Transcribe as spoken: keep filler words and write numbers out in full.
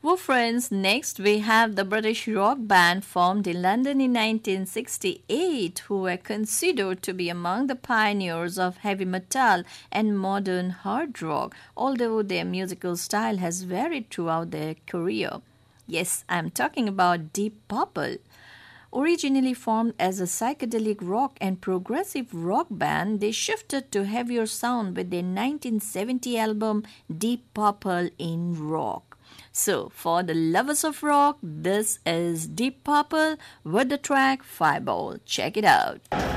Well, friends, next we have the British rock band formed in London in nineteen sixty-eight, who were considered to be among the pioneers of heavy metal and modern hard rock, although their musical style has varied throughout their career. Yes, I'm talking about Deep Purple. Originally formed as a psychedelic rock and progressive rock band, they shifted to heavier sound with their nineteen seventy album Deep Purple in Rock. So, for the lovers of rock, this is Deep Purple with the track Fireball. Check it out.